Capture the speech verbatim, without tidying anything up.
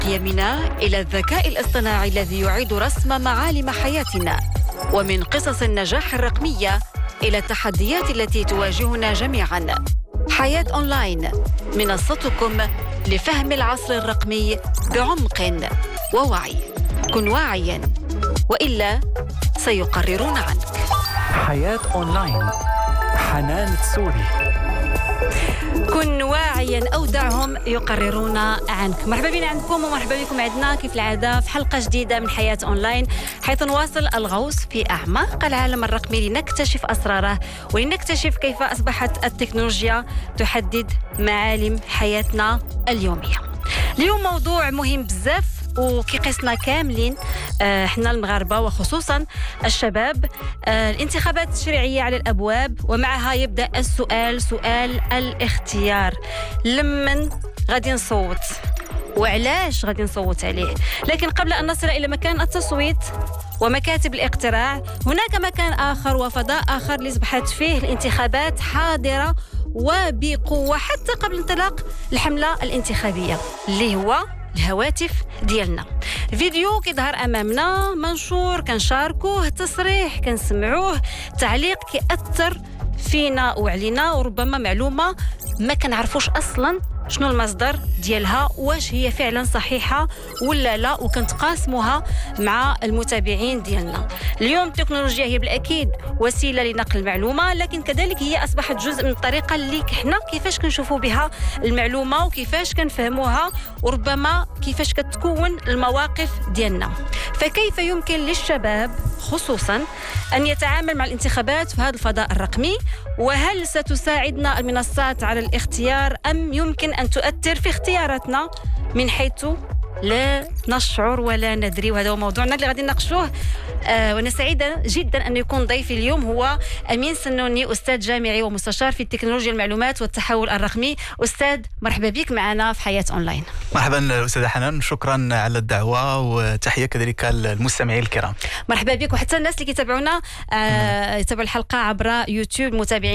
قيمنا إلى الذكاء الاصطناعي الذي يعيد رسم معالم حياتنا، ومن قصص النجاح الرقمية إلى التحديات التي تواجهنا جميعاً. حياة أونلاين، منصتكم لفهم العصر الرقمي بعمق ووعي. كن واعياً وإلا سيقررون عنك. حياة أونلاين، حنان تسوري. كن واعيا أو دعهم يقررون عنك. مرحبا بنا عندكم ومرحبا بكم عندنا كيف العادة في حلقة جديدة من حياة أونلاين، حيث نواصل الغوص في أعماق العالم الرقمي لنكتشف أسراره ولنكتشف كيف أصبحت التكنولوجيا تحدد معالم حياتنا اليومية. اليوم موضوع مهم بزاف وكيقيسنا كاملين، آه احنا المغاربة وخصوصا الشباب. آه الانتخابات التشريعية على الأبواب، ومعها يبدأ السؤال، سؤال الاختيار. لمن غادي نصوت وعلاش غادي نصوت عليه؟ لكن قبل أن نصل إلى مكان التصويت ومكاتب الاقتراع، هناك مكان آخر وفضاء آخر اللي أصبحت فيه الانتخابات حاضرة وبقوة حتى قبل انطلاق الحملة الانتخابية، اللي هو الهواتف ديالنا. فيديو كيظهر امامنا، منشور كنشاركوه، تصريح كنسمعوه، تعليق كيأثر فينا وعلينا، وربما معلومه ما كنعرفوش اصلا شنو المصدر ديالها، واش هي فعلا صحيحه ولا لا، وكنتقاسموها مع المتابعين ديالنا. اليوم التكنولوجيا هي بالاكيد وسيله لنقل المعلومه، لكن كذلك هي اصبحت جزء من الطريقه اللي حنا كيفاش كنشوفوا بها المعلومه وكيفاش كنفهموها، وربما كيفاش كتكون المواقف ديالنا. فكيف يمكن للشباب خصوصا ان يتعامل مع الانتخابات في هذا الفضاء الرقمي؟ وهل ستساعدنا المنصات على الاختيار ام يمكن أن تؤثر في اختياراتنا من حيث لا نشعر ولا ندري؟ وهذا هو موضوعنا اللي غادي نناقشوه. آه وانا سعيده جدا ان يكون ضيفي اليوم هو امين سنوني، استاذ جامعي ومستشار في تكنولوجيا المعلومات والتحول الرقمي. استاذ، مرحبا بك معنا في حياه اونلاين. مرحبا استاذه حنان، شكرا على الدعوه، وتحيه كذلك المستمعين الكرام. مرحبا بك، وحتى الناس اللي كيتابعونا آه يتابعوا الحلقه عبر يوتيوب، متابعين